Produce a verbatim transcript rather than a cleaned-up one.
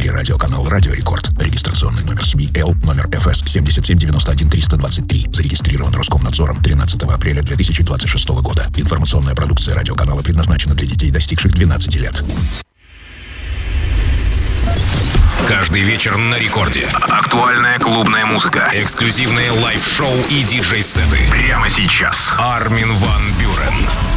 Сибирский радиоканал «Радио Рекорд». Регистрационный номер СМИ Л, номер эф эс семь семь девять один три два три. Зарегистрирован Роскомнадзором тринадцатого апреля две тысячи двадцать шестого года. Информационная продукция радиоканала предназначена для детей, достигших двенадцати лет. Каждый вечер на рекорде. Актуальная клубная музыка, эксклюзивные лайв-шоу и диджей-сеты. Прямо сейчас. Армин ван Бюрен.